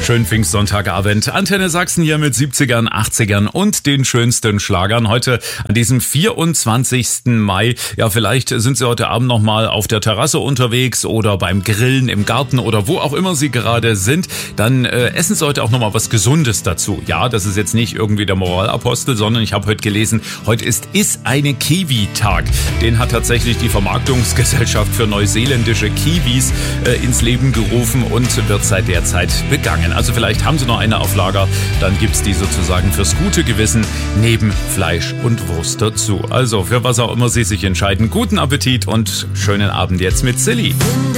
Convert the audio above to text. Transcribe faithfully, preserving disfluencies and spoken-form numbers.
Schönen Pfingstsonntagabend. Antenne Sachsen hier mit siebzigern, achtzigern und den schönsten Schlagern. Heute an diesem vierundzwanzigsten Mai. Ja, vielleicht sind Sie heute Abend nochmal auf der Terrasse unterwegs oder beim Grillen im Garten oder wo auch immer Sie gerade sind. Dann äh, essen Sie heute auch nochmal was Gesundes dazu. Ja, das ist jetzt nicht irgendwie der Moralapostel, sondern ich habe heute gelesen, heute ist ist eine Kiwi-Tag. Den hat tatsächlich die Vermarktungsgesellschaft für neuseeländische Kiwis äh, ins Leben gerufen und wird seit der Zeit begangen. Also vielleicht haben Sie noch eine auf Lager, dann gibt's die sozusagen fürs gute Gewissen neben Fleisch und Wurst dazu. Also für was auch immer Sie sich entscheiden, guten Appetit und schönen Abend jetzt mit Silly.